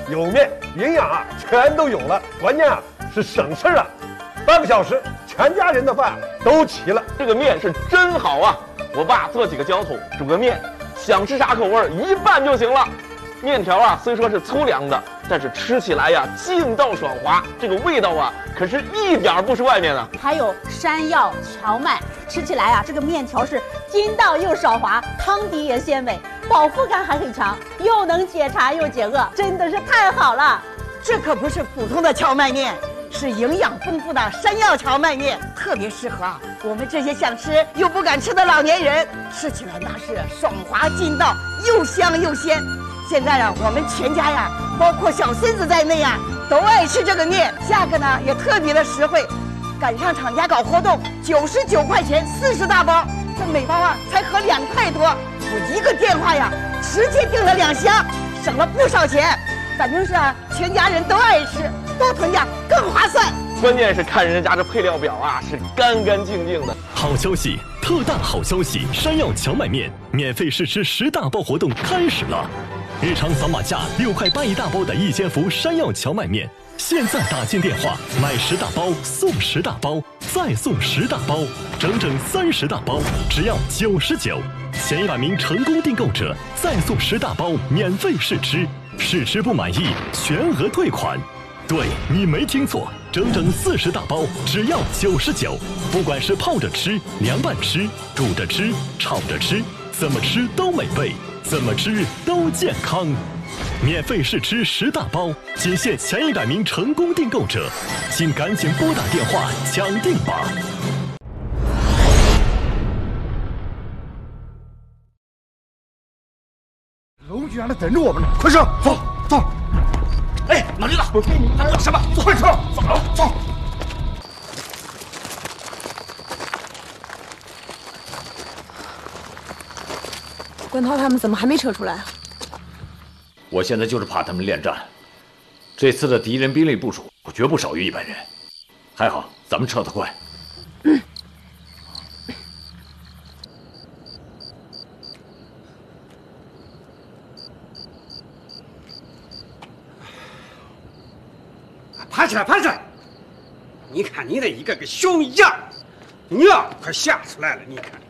有面，营养啊全都有了，关键啊是省事了。半个小时，全家人的饭都齐了。 这个面是真好啊！我爸做几个浇头，煮个面，想吃啥口味一拌就行了。面条啊虽说是粗粮的，但是吃起来呀劲道爽滑，这个味道啊可是一点不输外面的。 还有山药、荞麦，吃起来啊这个面条是筋道又少滑，汤底也鲜美，饱腹感还很强，又能解馋又解饿，真的是太好了。 这可不是普通的荞麦面，是营养丰富的山药荞麦面，特别适合我们这些想吃又不敢吃的老年人，吃起来那是爽滑劲道，又香又鲜。现在啊，我们全家呀，包括小孙子在内啊，都爱吃这个面，价格呢也特别的实惠，赶上厂家搞活动，99块钱40大包，这每包啊才合2块多，我一个电话呀，直接订了2箱，省了不少钱。反正是啊，全家人都爱吃，多囤点更划算。 关键是看人家这配料表啊，是干干净净的。 好消息，特大好消息！山药荞麦面免费试吃10大包活动开始了。日常扫码价6块8一大包的一千伏山药荞麦面，现在打进电话买10大包送10大包，再送10大包，整整30大包，只要99。前100名成功订购者再送10大包免费试吃，试吃不满意全额退款。对，你没听错，整整40大包只要99，不管是泡着吃、凉拌吃、煮着吃、炒着吃，怎么吃都美味，怎么吃都健康。免费试吃10大包，仅限前100名成功订购者，请赶紧拨打电话抢订吧。 龙局原来等着我们呢，快上，走走。哎，老李子，还等什么？快撤，走走。 关涛他们怎么还没撤出来啊？ 我现在就是怕他们恋战。这次的敌人兵力部署绝不少于100人，还好咱们撤得快。 爬起来，爬起来！你看你那一个个熊样，娘快吓出来了！你看，